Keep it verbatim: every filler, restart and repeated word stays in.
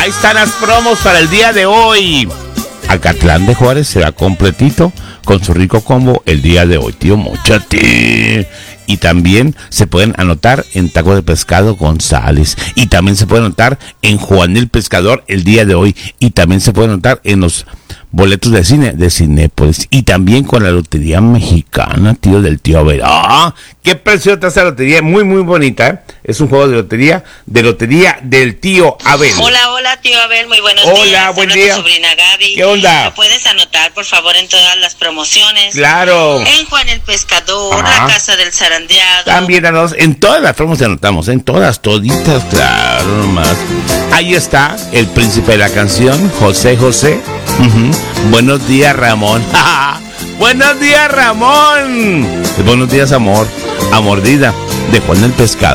Ahí están las promos para el día de hoy. Acatlán de Juárez será completito con su rico combo el día de hoy, tío Mochate. Y también se pueden anotar en Taco de Pescado González. Y también se pueden anotar en Juan el Pescador el día de hoy. Y también se pueden anotar en los boletos de cine de Cinépolis. Y también con la Lotería Mexicana, tío, del tío Abel. ¡Ah! ¡Qué preciosa esta lotería! Muy, muy bonita, ¿eh? Es un juego de lotería, de lotería del tío Abel. Hola, hola, tío Abel, muy buenos hola, días. Hola, buen Habla día. Tu sobrina Gaby. ¿Qué onda? ¿Me puedes anotar, por favor, en todas las promociones? Claro. En Juan el Pescador, Ajá. La Casa del Zarandeado. También en todas las formas anotamos, en todas, toditas, claro, nomás. Ahí está el príncipe de la canción, José José. Uh-huh. Buenos días, Ramón. Buenos días, Ramón. Buenos días, amor. A mordida de Juan el Pescado.